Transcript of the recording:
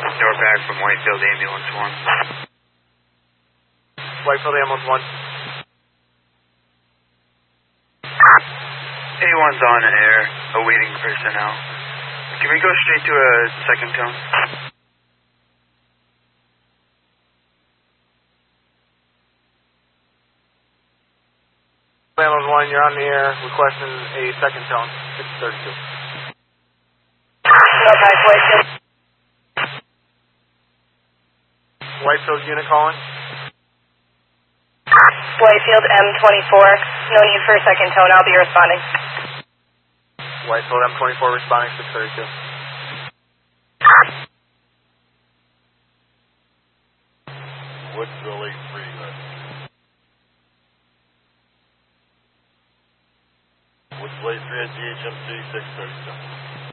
Door back from Whitefield Ambulance 1. Whitefield Ambulance 1. A1's on air, awaiting personnel. Can we go straight to a second tone? Ambulance 1, you're on the air, requesting a second tone, 632. Back Whitefield. Whitefield unit calling. Whitefield M24. No need for a second tone. I'll be responding. Whitefield M24 responding 632. Woodsville 83, then. Woodsville 83 at GHMC 637.